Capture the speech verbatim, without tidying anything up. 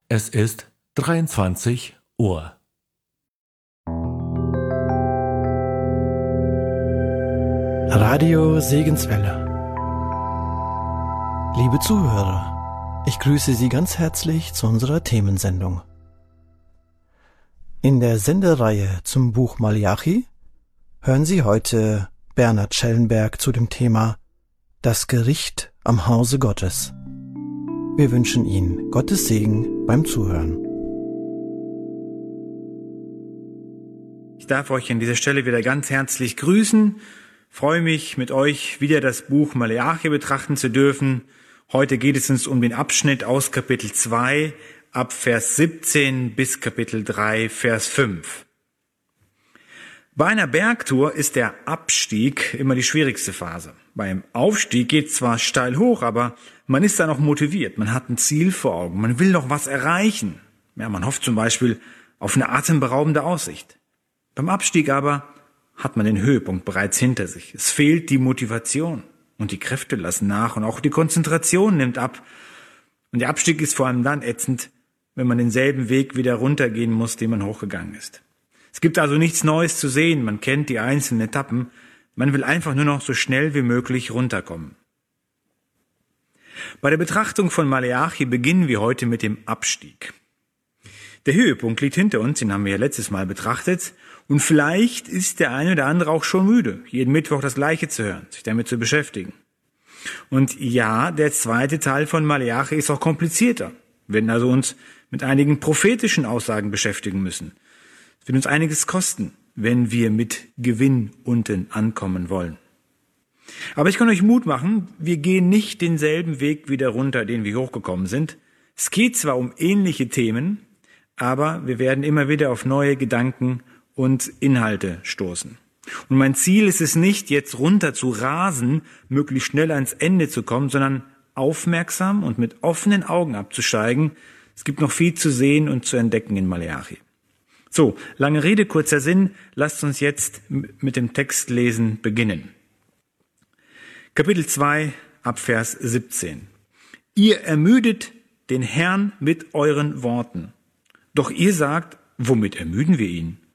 Es ist dreiundzwanzig Uhr. Radio Segenswelle. Liebe Zuhörer, ich grüße Sie ganz herzlich zu unserer Themensendung. In der Sendereihe zum Buch Maleachi hören Sie heute Bernhard Schellenberg zu dem Thema Das Gericht am Hause Gottes. Wir wünschen Ihnen Gottes Segen beim Zuhören. Ich darf euch an dieser Stelle wieder ganz herzlich grüßen. Freue mich, mit euch wieder das Buch Maleachi betrachten zu dürfen. Heute geht es uns um den Abschnitt aus Kapitel zwei ab Vers siebzehn bis Kapitel drei, Vers fünf. Bei einer Bergtour ist der Abstieg immer die schwierigste Phase. Beim Aufstieg geht es zwar steil hoch, aber man ist da noch motiviert. Man hat ein Ziel vor Augen. Man will noch was erreichen. Ja, man hofft zum Beispiel auf eine atemberaubende Aussicht. Beim Abstieg aber hat man den Höhepunkt bereits hinter sich. Es fehlt die Motivation und die Kräfte lassen nach und auch die Konzentration nimmt ab. Und der Abstieg ist vor allem dann ätzend, wenn man denselben Weg wieder runtergehen muss, den man hochgegangen ist. Es gibt also nichts Neues zu sehen, man kennt die einzelnen Etappen, man will einfach nur noch so schnell wie möglich runterkommen. Bei der Betrachtung von Maleachi beginnen wir heute mit dem Abstieg. Der Höhepunkt liegt hinter uns, den haben wir ja letztes Mal betrachtet, und vielleicht ist der eine oder andere auch schon müde, jeden Mittwoch das Gleiche zu hören, sich damit zu beschäftigen. Und ja, der zweite Teil von Maleachi ist auch komplizierter. Wir werden also uns mit einigen prophetischen Aussagen beschäftigen müssen. Es wird uns einiges kosten, wenn wir mit Gewinn unten ankommen wollen. Aber ich kann euch Mut machen, wir gehen nicht denselben Weg wieder runter, den wir hochgekommen sind. Es geht zwar um ähnliche Themen, aber wir werden immer wieder auf neue Gedanken und Inhalte stoßen. Und mein Ziel ist es nicht, jetzt runter zu rasen, möglichst schnell ans Ende zu kommen, sondern aufmerksam und mit offenen Augen abzusteigen. Es gibt noch viel zu sehen und zu entdecken in Maleachi. So, lange Rede, kurzer Sinn, lasst uns jetzt mit dem Textlesen beginnen. Kapitel zwei, ab Vers siebzehn. Ihr ermüdet den Herrn mit euren Worten. Doch ihr sagt, womit ermüden wir ihn?